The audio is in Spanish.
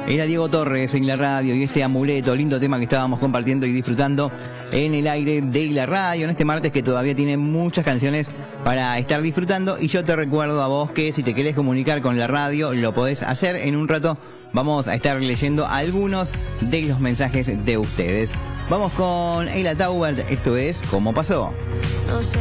Era Diego Torres en la radio y este amuleto, lindo tema que estábamos compartiendo y disfrutando en el aire de la radio en este martes que todavía tiene muchas canciones para estar disfrutando. Y yo te recuerdo a vos que si te querés comunicar con la radio lo podés hacer. En un rato vamos a estar leyendo algunos de los mensajes de ustedes. Vamos con Eila Taubert, esto es ¿Cómo pasó?